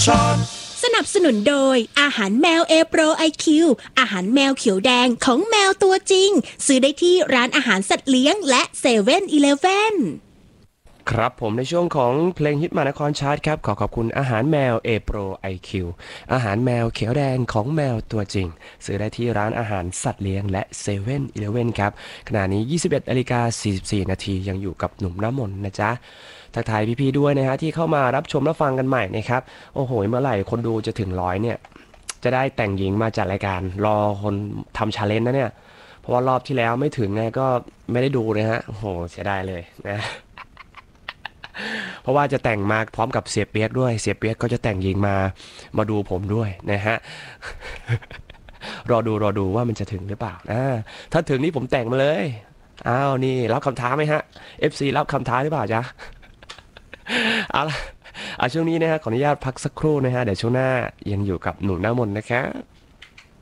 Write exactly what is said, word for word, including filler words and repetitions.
Shot สนับสนุนโดยอาหารแมวเอโปรไอคิวอาหารแมวเขียวแดงของแมวตัวจริงซื้อได้ที่ร้านอาหารสัตว์เลี้ยงและเซเว่นอีเลฟเว่นครับผมในช่วงของเพลงฮิตมานครชาร์ตครับขอขอบคุณอาหารแมว A Pro ไอ คิว อาหารแมวเขียวแดงของแมวตัวจริงซื้อได้ที่ร้านอาหารสัตว์เลี้ยงและเซเว่นอีเลฟเว่นครับขณะนี้ ยี่สิบเอ็ดนาฬิกาสี่สิบสี่นาทียังอยู่กับหนุ่มน้ำมนต์นะจ๊ะทักทายพี่ๆด้วยนะฮะที่เข้ามารับชมรับฟังกันใหม่นะครับโอ้โหเมื่อไหร่คนดูจะถึงร้อยเนี่ยจะได้แต่งหญิงมาจัดรายการรอคนทำชาเลนจ์นะเนี่ยเพราะว่ารอบที่แล้วไม่ถึงไงก็ไม่ได้ดูนะฮะโอ้โหเสียดายเลยนะเพราะว่าจะแต่งมาพร้อมกับเสียเปียกด้วยเสียเปียกก็จะแต่งหญิงมามาดูผมด้วยนะฮะ รอดูรอดูว่ามันจะถึงหรือเปล่านะถ้าถึงนี่ผมแต่งมาเลยอ้าวนี่รับคำท้าไหมฮะ เอฟ ซี รับคำท้าหรือเปล่าจ๊ะ เอาล่ะเอาช่วงนี้นะฮะขออนุญาตพักสักครู่นะฮะเดี๋ยวช่วงหน้ายังอยู่กับหนุ่มหน้ามนต์นะครับ